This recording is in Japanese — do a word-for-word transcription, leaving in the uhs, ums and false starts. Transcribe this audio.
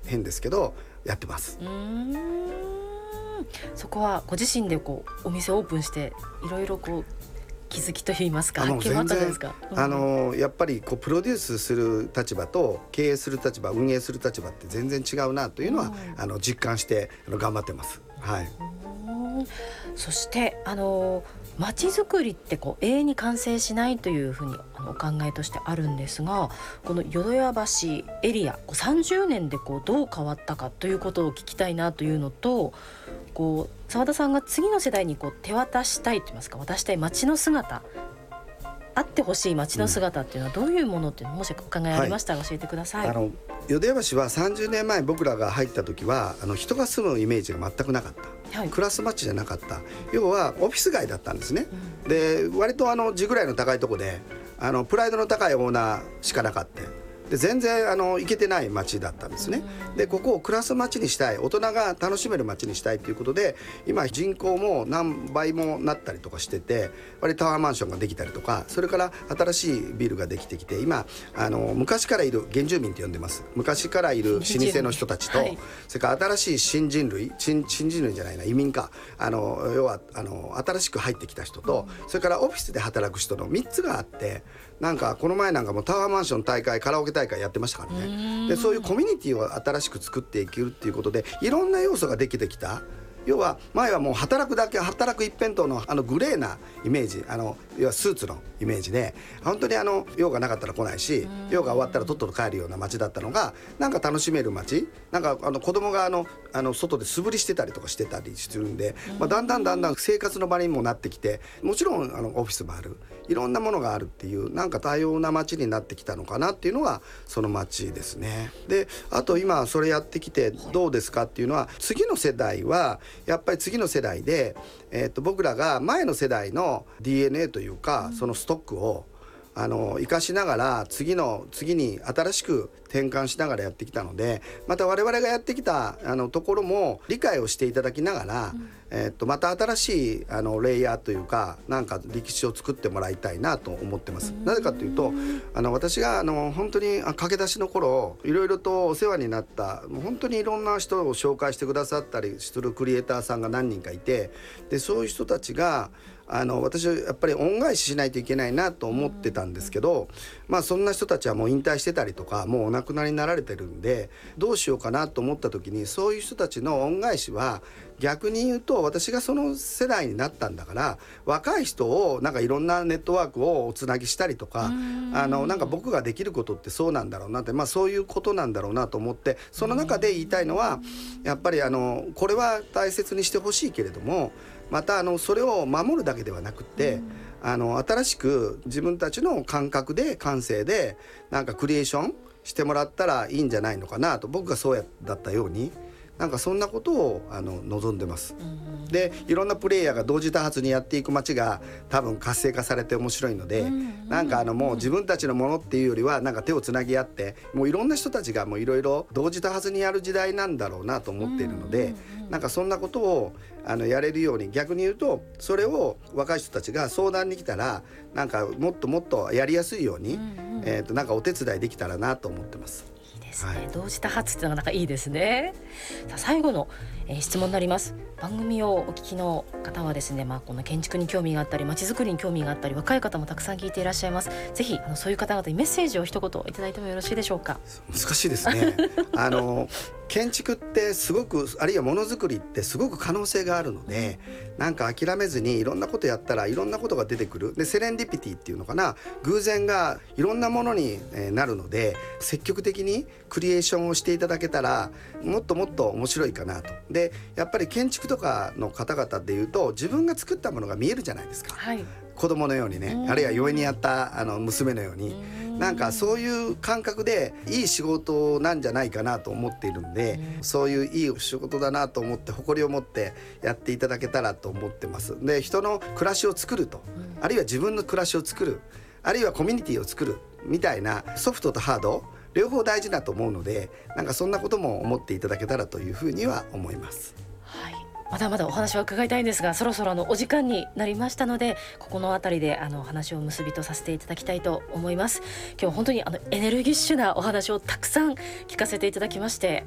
変ですけどやってます。 うーん、そこはご自身でこうお店オープンしていろいろこう気づきといいますか発見もあったんですか？ あのやっぱりこうプロデュースする立場と経営する立場、運営する立場って全然違うなというのは、うん、あの実感してあの頑張ってます。はい。 うん、そしてあの街づくりってこう永遠に完成しないというふうにあのお考えとしてあるんですが、この淀屋橋エリアこうさんじゅうねんでこうどう変わったかということを聞きたいなというのと、こう澤田さんが次の世代にこう手渡したいと言いますか、渡したい街の姿、あってほしい街の姿っていうのはどういうものっていうのもしお考えありましたら教えてください。 はい、あの淀屋橋はさんじゅうねんまえ僕らが入った時はあの人が住むイメージが全くなかった、はい、クラスマッチじゃなかった。要はオフィス街だったんですね、うん、で割とあの地ぐらいの高いところであのプライドの高いオーナーしかなかった。で全然あの行けてない街だったんですね。でここを暮らす街にしたい、大人が楽しめる街にしたいということで、今人口も何倍もなったりとかしてて、割とタワーマンションができたりとか、それから新しいビルができてきて、今あの昔からいる原住民って呼んでます。昔からいる老舗の人たちと、はい、それから新しい新人類 新, 新人類じゃないな移民か、あの要はあの新しく入ってきた人と、うん、それからオフィスで働く人のみっつがあって、なんかこの前なんかもタワーマンション大会、カラオケ大会やってましたからね。でそういうコミュニティを新しく作っていけるっていうことで、いろんな要素ができてきた。要は前はもう働くだけ働く一辺倒のあのグレーなイメージ、あの要はスーツのイメージで、本当にあの用がなかったら来ないし、用が終わったらとっとと帰るような街だったのが、なんか楽しめる街、なんかあの子供があのあの外で素振りしてたりとかしてたりするんで、まあ、だんだんだんだん生活の場にもなってきて、もちろんあのオフィスもある、いろんなものがあるっていう、なんか多様な街になってきたのかなっていうのがその街ですね。であと今それやってきてどうですかっていうのは、次の世代はやっぱり次の世代で、えー、と僕らが前の世代の ディーエヌエー というか、そのストックをあの生かしながら次の次に新しく転換しながらやってきたので、また我々がやってきたあのところも理解をしていただきながら、うん、えー、とまた新しいあのレイヤーというか、なんか歴史を作ってもらいたいなと思ってます。なぜかというと、あの私があの本当に駆け出しの頃いろいろとお世話になった、もう本当にいろんな人を紹介してくださったりするクリエイターさんが何人かいて、でそういう人たちがあの私はやっぱり恩返ししないといけないなと思ってたんですけど、まあそんな人たちはもう引退してたりとか、もうお亡くなりになられてるんで、どうしようかなと思った時に、そういう人たちの恩返しは逆に言うと、私がその世代になったんだから、若い人をなんかいろんなネットワークをおつなぎしたりとか、あのなんか僕ができることってそうなんだろうなって、まあそういうことなんだろうなと思って、その中で言いたいのは、やっぱりあのこれは大切にしてほしいけれども、またあのそれを守るだけではなくて、うん、あの新しく自分たちの感覚で感性でなんかクリエーションしてもらったらいいんじゃないのかなと、僕がそうだったように、なんかそんなことをあの望んでます、うん、でいろんなプレイヤーが同時多発にやっていく街が多分活性化されて面白いので、うん、なんかあのもう自分たちのものっていうよりは、なんか手をつなぎ合って、もういろんな人たちがもういろいろ同時多発にやる時代なんだろうなと思っているので、うん、なんかそんなことをあのやれるように、逆に言うとそれを若い人たちが相談に来たら、なんかもっともっとやりやすいように、うんうん、えーと、なんかお手伝いできたらなと思ってます。 ですね、はい、同時多発ってのがなんかいいですね。さあ最後の、えー、質問になります。番組をお聞きの方はですね、まあ、この建築に興味があったり街づくりに興味があったり、若い方もたくさん聞いていらっしゃいます。ぜひあのそういう方々にメッセージを一言いただいてもよろしいでしょうか。 難しいですねあの建築ってすごく、あるいはものづくりってすごく可能性があるので、なんか諦めずにいろんなことやったらいろんなことが出てくる。でセレンディピティっていうのかな、偶然がいろんなものになるので、積極的にクリエーションをしていただけたらもっともっと面白いかなと。でやっぱり建築とかの方々でいうと、自分が作ったものが見えるじゃないですか、はい、子供のようにね、あるいは嫁にやったあの娘のように、なんかそういう感覚でいい仕事なんじゃないかなと思っているんで、そういういい仕事だなと思って誇りを持ってやっていただけたらと思ってます。で人の暮らしを作ると、あるいは自分の暮らしを作る、あるいはコミュニティを作るみたいな、ソフトとハード両方大事だと思うので、なんかそんなことも思っていただけたらというふうには思います。 はい、まだまだお話は伺いたいんですが、そろそろのお時間になりましたので、ここのあたりであの話を結びとさせていただきたいと思います。今日は本当にあのエネルギッシュなお話をたくさん聞かせていただきまして、